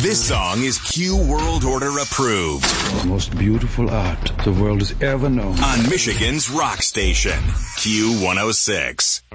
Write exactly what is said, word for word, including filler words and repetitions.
This song is Q World Order approved. The most beautiful art the world has ever known. On Michigan's rock station, Q one oh six.